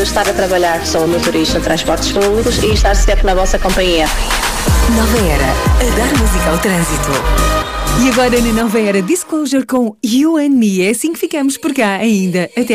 Estar a trabalhar, sou motorista de transportes públicos e estar sempre na vossa companhia. Nova Era, a dar música ao trânsito. E agora na Nova Era Disclosure com You and Me. É assim que ficamos por cá ainda. Até